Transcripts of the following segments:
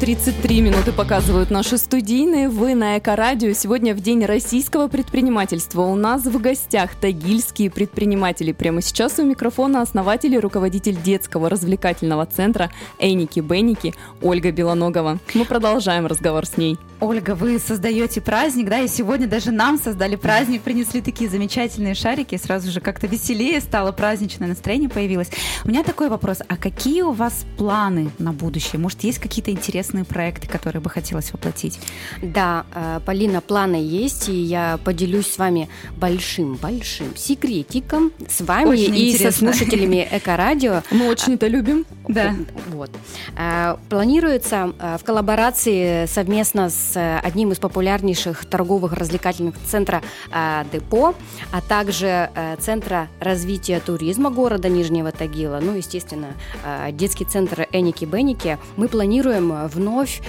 33 минуты показывают наши студийные. Вы на Эко-радио. Сегодня в День российского предпринимательства. У нас в гостях тагильские предприниматели. Прямо сейчас у микрофона основатель и руководитель детского развлекательного центра «Эники-беники» Ольга Белоногова. Мы продолжаем разговор с ней. Ольга, вы создаете праздник, да, и сегодня даже нам создали праздник, принесли такие замечательные шарики, сразу же как-то веселее стало, праздничное настроение появилось. У меня такой вопрос, а какие у вас планы на будущее? Может, есть какие-то интересные проекты, которые бы хотелось воплотить? Да, Полина, планы есть, и я поделюсь с вами большим-большим секретиком, с вами Очень и интересно. со слушателями Эко-радио. Мы очень это любим. Да. Вот. Планируется в коллаборации совместно с одним из популярнейших торговых развлекательных центров «Депо», а также Центра развития туризма города Нижнего Тагила, ну, естественно, детский центр «Эники-беники». Мы планируем вновь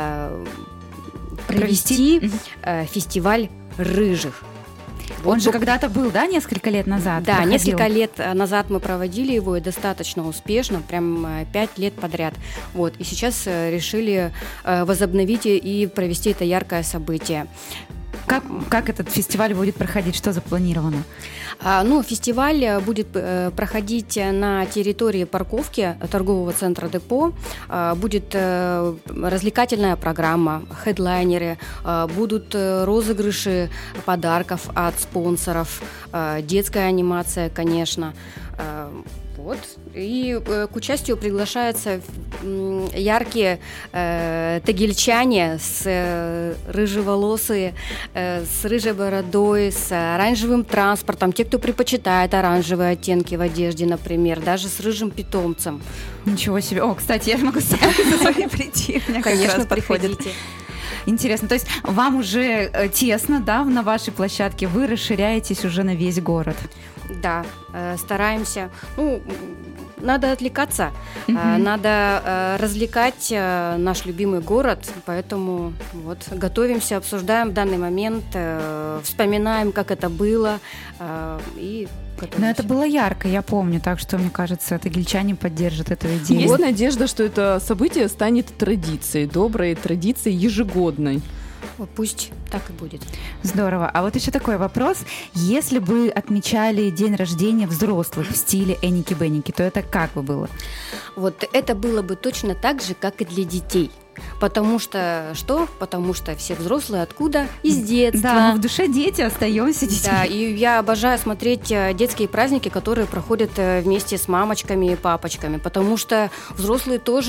провести фестиваль рыжих. Он же когда-то был, да, несколько лет назад? Да, проходил? несколько лет назад мы проводили его и достаточно успешно, прям 5 лет подряд. Вот. И сейчас решили возобновить и провести это яркое событие. Как этот фестиваль будет проходить? Что запланировано? Фестиваль будет проходить на территории парковки торгового центра «Депо». Будет развлекательная программа, хедлайнеры, будут розыгрыши подарков от спонсоров, детская анимация, конечно. Вот. И к участию приглашаются яркие тагильчане с рыжеволосые, с рыжей бородой, с оранжевым транспортом, те, кто предпочитает оранжевые оттенки в одежде, например, даже с рыжим питомцем. Ничего себе. О, кстати, я могу с вами прийти. Мне как Конечно, раз подходит. приходите. Интересно, то есть вам уже тесно, да, на вашей площадке, вы расширяетесь уже на весь город? Да, стараемся. Надо отвлекаться, надо развлекать наш любимый город, поэтому вот готовимся, обсуждаем в данный момент, вспоминаем, как это было, и готовимся. Но это было ярко, я помню, так что, мне кажется, тагильчане поддержат эту идею. Есть надежда, что это событие станет традицией, доброй традицией ежегодной. Пусть так и будет. Здорово. А вот еще такой вопрос. Если бы отмечали день рождения взрослых в стиле Эники-беники, то это как бы было? Вот это было бы точно так же, как и для детей. Потому что что? Потому что все взрослые откуда? Из детства. Да, мы в душе дети, остаемся детьми. Да, и я обожаю смотреть детские праздники, которые проходят вместе с мамочками и папочками, потому что взрослые тоже